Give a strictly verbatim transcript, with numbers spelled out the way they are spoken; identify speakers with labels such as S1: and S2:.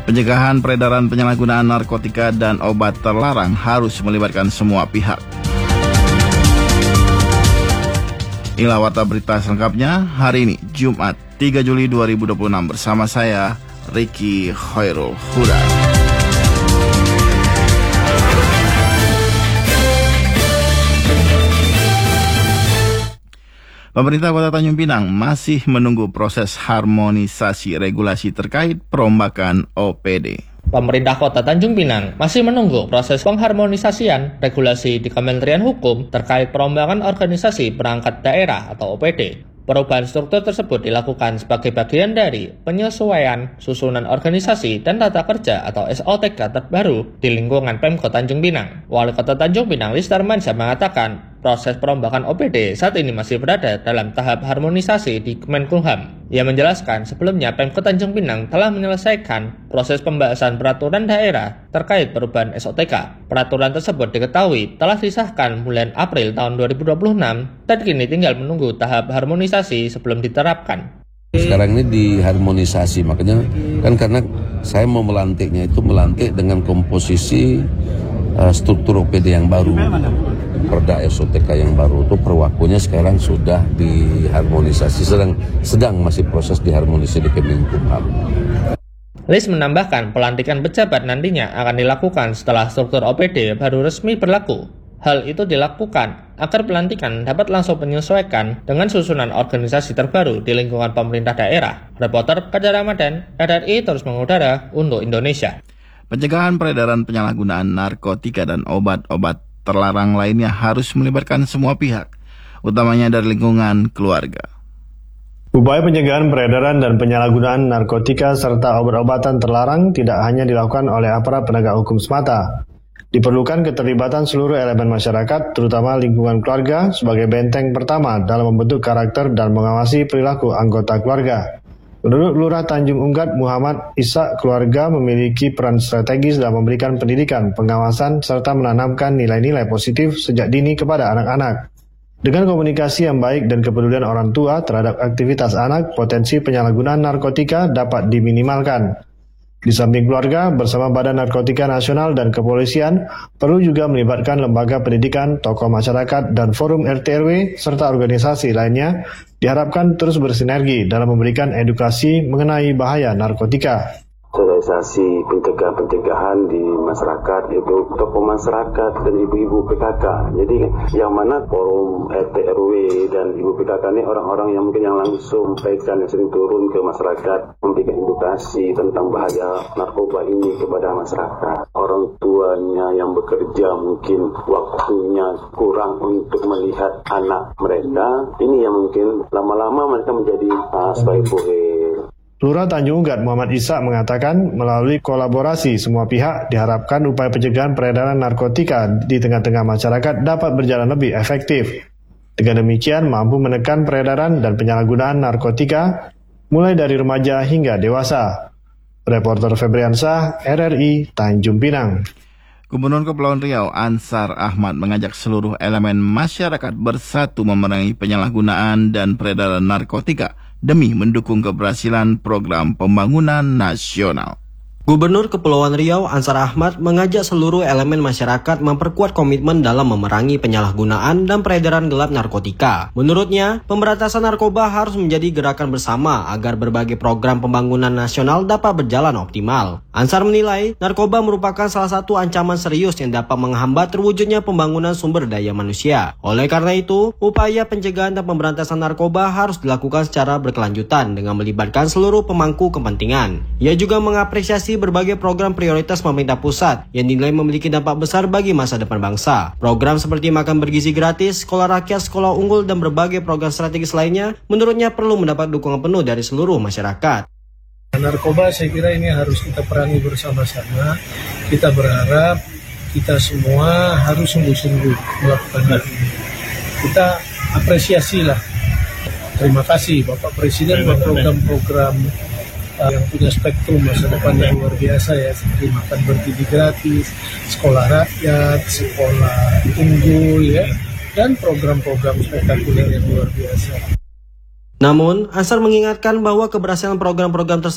S1: Pencegahan peredaran penyalahgunaan narkotika dan obat terlarang harus melibatkan semua pihak. Inilah warta berita selengkapnya hari ini, Jumat tiga Juli dua ribu dua puluh enam bersama saya, Ricky Khairul Huda. Pemerintah Kota Tanjung Pinang masih menunggu proses harmonisasi regulasi terkait perombakan O P D.
S2: Pemerintah Kota Tanjung Pinang masih menunggu proses pengharmonisasian regulasi di Kementerian Hukum terkait perombakan organisasi perangkat daerah atau O P D. Perubahan struktur tersebut dilakukan sebagai bagian dari penyesuaian susunan organisasi dan tata kerja atau S O T K terbaru di lingkungan Pemkot Tanjung Pinang. Wali Kota Tanjung Pinang, Lister Mansyah, mengatakan proses perombakan O P D saat ini masih berada dalam tahap harmonisasi di Kemenkumham. Ia menjelaskan sebelumnya Pemkot Tanjung Pinang telah menyelesaikan proses pembahasan peraturan daerah terkait perubahan S O T K. Peraturan tersebut diketahui telah disahkan bulan April tahun dua ribu dua puluh enam dan kini tinggal menunggu tahap harmonisasi sebelum diterapkan.
S3: Sekarang ini diharmonisasi, makanya kan karena saya mau melantiknya itu melantik dengan komposisi uh, struktur O P D yang baru. Perda S O T K yang baru itu perwakunya sekarang sudah diharmonisasi, sedang sedang masih proses diharmonisasi di Kemenkumham.
S2: Lis menambahkan pelantikan pejabat nantinya akan dilakukan setelah struktur O P D baru resmi berlaku. Hal itu dilakukan agar pelantikan dapat langsung menyesuaikan dengan susunan organisasi terbaru di lingkungan pemerintah daerah. Reporter Kajar Ramadan, R R I terus mengudara untuk Indonesia.
S1: Pencegahan peredaran penyalahgunaan narkotika dan obat-obat terlarang lainnya harus melibatkan semua pihak, utamanya dari lingkungan keluarga.
S4: Upaya pencegahan peredaran dan penyalahgunaan narkotika serta obat-obatan terlarang tidak hanya dilakukan oleh aparat penegak hukum semata. Diperlukan keterlibatan seluruh elemen masyarakat, terutama lingkungan keluarga, sebagai benteng pertama dalam membentuk karakter dan mengawasi perilaku anggota keluarga. Menurut Lurah Tanjung Unggat Muhammad Isa, keluarga memiliki peran strategis dalam memberikan pendidikan, pengawasan, serta menanamkan nilai-nilai positif sejak dini kepada anak-anak. Dengan komunikasi yang baik dan kepedulian orang tua terhadap aktivitas anak, potensi penyalahgunaan narkotika dapat diminimalkan. Di samping keluarga, bersama Badan Narkotika Nasional dan Kepolisian, perlu juga melibatkan lembaga pendidikan, tokoh masyarakat, dan forum R T R W, serta organisasi lainnya, diharapkan terus bersinergi dalam memberikan edukasi mengenai bahaya narkotika.
S5: Sosialisasi pencegahan-pencegahan di masyarakat, itu tokoh masyarakat dan ibu-ibu P K K. Jadi yang mana forum R T R W dan ibu P K K ini orang-orang yang mungkin yang langsung baikkan, yang sering turun ke masyarakat, memberikan edukasi tentang bahaya narkoba ini kepada masyarakat. Orang tuanya yang bekerja mungkin waktunya kurang untuk melihat anak mereka, ini yang mungkin lama-lama mereka menjadi uh, spy-boy.
S4: Lurah Tanjung Unggat Muhammad Isa mengatakan melalui kolaborasi semua pihak diharapkan upaya pencegahan peredaran narkotika di tengah-tengah masyarakat dapat berjalan lebih efektif. Dengan demikian mampu menekan peredaran dan penyalahgunaan narkotika mulai dari remaja hingga dewasa. Reporter Febriansah, R R I, Tanjung Pinang.
S1: Gubernur Kepulauan Riau Ansar Ahmad mengajak seluruh elemen masyarakat bersatu memerangi penyalahgunaan dan peredaran narkotika demi mendukung keberhasilan program pembangunan nasional.
S6: Gubernur Kepulauan Riau Ansar Ahmad mengajak seluruh elemen masyarakat memperkuat komitmen dalam memerangi penyalahgunaan dan peredaran gelap narkotika. Menurutnya, pemberantasan narkoba harus menjadi gerakan bersama agar berbagai program pembangunan nasional dapat berjalan optimal. Ansar menilai, narkoba merupakan salah satu ancaman serius yang dapat menghambat terwujudnya pembangunan sumber daya manusia. Oleh karena itu, upaya pencegahan dan pemberantasan narkoba harus dilakukan secara berkelanjutan dengan melibatkan seluruh pemangku kepentingan. Ia juga mengapresiasi berbagai program prioritas pemerintah pusat yang dinilai memiliki dampak besar bagi masa depan bangsa. Program seperti makan bergizi gratis, sekolah rakyat, sekolah unggul, dan berbagai program strategis lainnya menurutnya perlu mendapat dukungan penuh dari seluruh masyarakat.
S7: Narkoba saya kira ini harus kita perangi bersama-sama. Kita berharap kita semua harus sungguh-sungguh melakukan hal ini. Kita apresiasilah. Terima kasih Bapak Presiden buat program-program Uh, yang punya spektrum masa depan yang luar biasa ya, seperti makan bergizi gratis, sekolah rakyat, sekolah unggul ya, dan program-program spektakuler yang luar biasa.
S6: Namun, Ansar mengingatkan bahwa keberhasilan program-program tersebut